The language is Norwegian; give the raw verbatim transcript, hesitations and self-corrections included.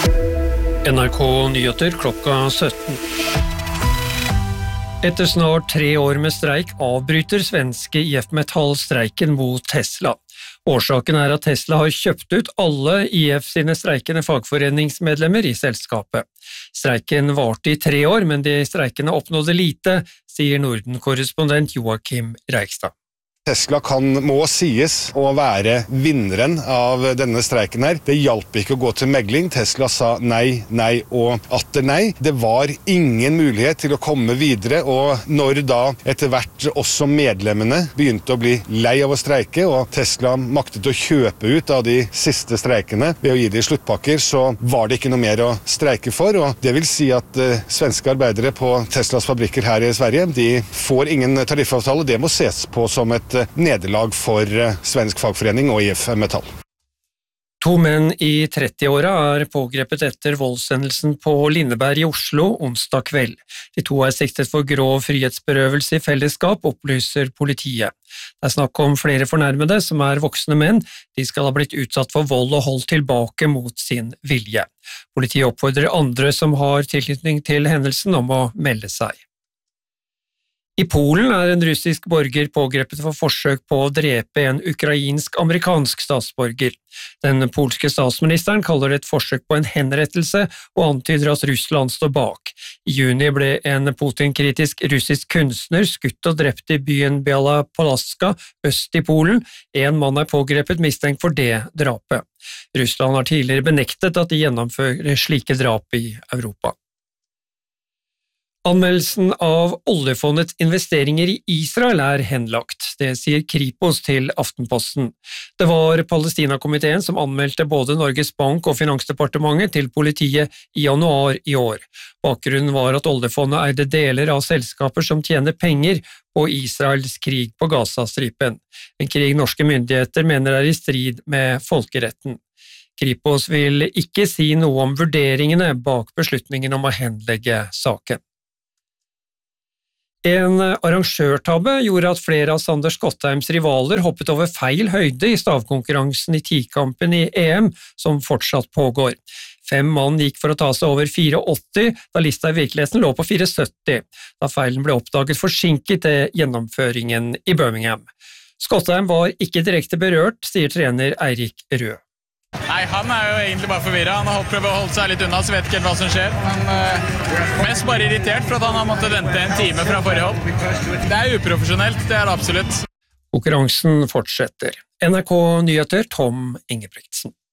N R K Nyheter klokka sytten. Etter snart tre år med streik avbryter svenske I F Metall streiken mot Tesla. Årsaken er at Tesla har kjøpt ut alle I F sine streikende fagforeningsmedlemmer i selskapet. Streiken varte i tre år, men de streikende oppnådde lite, sier Norden-korrespondent Joakim Reigstad. Tesla kan, må sies å være vinneren av denne streiken her. Det hjalp ikke å gå til megling. Tesla sa nei, nei og atter nei. Det var ingen mulighet til å komme videre, og når da etter hvert også medlemmene begynte å bli lei av å streike, og Tesla maktet å kjøpe ut av de siste streikene ved å gi de sluttpakker, så var det ikke noe mer å streike for, og det vil si at uh, svenske arbeidere på Teslas fabrikker her i Sverige, de får ingen tariffavtale. Det må ses på som et nederlag for svensk fagforening og I F Metall. To menn i trettiåra er pågrepet etter voldshendelsen på Lindeberg i Oslo onsdag kveld. De to er siktet for grov frihetsberøvelse i fellesskap, opplyser politiet. Det er snakk om flere fornærmede som er voksne menn. De skal ha blitt utsatt for vold og holdt tilbake mot sin vilje. Politiet oppfordrer andre som har tilknytning til hendelsen om å melde seg. I Polen er en russisk borger pågrepet for forsøk på å drepe en ukrainsk-amerikansk statsborger. Den polske statsministeren kaller det et forsøk på en henrettelse og antyder at Russland står bak. I juni ble en Putin-kritisk russisk kunstner skutt og drept i byen Biała Podlaska øst i Polen. En mann er pågrepet mistenkt for det drapet. Russland har tidligere benektet at de gjennomfører slike drap i Europa. Anmeldelsen av oljefondets investeringer i Israel er henlagt, det sier Kripos til Aftenposten. Det var Palestina-komiteen som anmeldte både Norges Bank og Finansdepartementet til politiet i januar i år. Bakgrunnen var at oljefondet eide deler av selskaper som tjener penger på Israels krig på Gazastripen, en krig norske myndigheter mener er i strid med folkeretten. Kripos vil ikke si noe om vurderingene bak beslutningen om å henlegge saken. En arrangørtabbe gjorde at flere av Sander Skottheims rivaler hoppet over feil høyde i stavkonkurransen i tikampen i E M, som fortsatt pågår. Fem mann gikk for å ta seg over fire åtti, da lista i virkeligheten lå på fire sytti, da feilen ble oppdaget forsinket til gjennomføringen i Birmingham. Skottheim var ikke direkte berørt, sier trener Eirik Rød. Nei, han er jo egentlig bare forvirret. Han har prøvd å holde seg litt unna, så vet ikke helt hva som skjer. Men uh, mest bare irritert for at han har måttet vente en time fra forrige hopp. Det er uprofesjonelt, det er det absolutt. Konkurransen fortsetter. N R K Nyheter, Tom Ingebrigtsen.